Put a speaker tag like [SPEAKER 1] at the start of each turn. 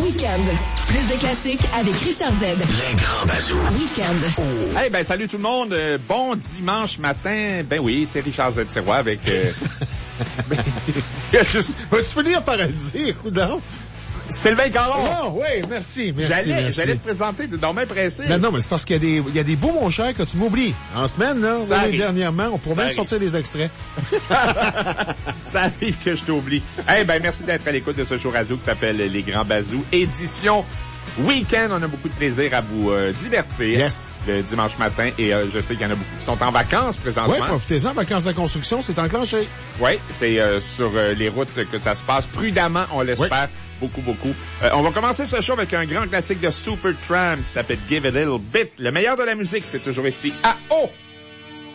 [SPEAKER 1] Week-end. Plus de classiques avec Richard Z.
[SPEAKER 2] Les grands bazous.
[SPEAKER 1] Week-end.
[SPEAKER 3] Oh. Hey, ben, salut tout le monde. Bon dimanche matin. Ben oui, c'est Richard Z. Sirois avec...
[SPEAKER 4] Vas-tu finir par le dire, coudonc?
[SPEAKER 3] Sylvain Caron.
[SPEAKER 4] Oh, oui, merci.
[SPEAKER 3] J'allais te présenter, de dormir pressé.
[SPEAKER 4] Non, mais c'est parce qu'il y a des beaux, mon cher, que tu m'oublies. En semaine, là, oui, dernièrement, on pourrait même sortir des extraits.
[SPEAKER 3] Ça arrive que je t'oublie. Eh ben, merci d'être à l'écoute de ce show radio qui s'appelle Les Grands Bazous, édition Week-end. On a beaucoup de plaisir à vous divertir.
[SPEAKER 4] Yes.
[SPEAKER 3] Le dimanche matin. Et je sais qu'il y en a beaucoup qui sont en vacances présentement.
[SPEAKER 4] Oui, profitez-en. Vacances de construction, c'est enclenché.
[SPEAKER 3] Oui, c'est sur les routes que ça se passe prudemment, on l'espère. Oui. Beaucoup. On va commencer ce show avec un grand classique de Supertramp qui s'appelle Give a Little Bit. Le meilleur de la musique, c'est toujours ici à O.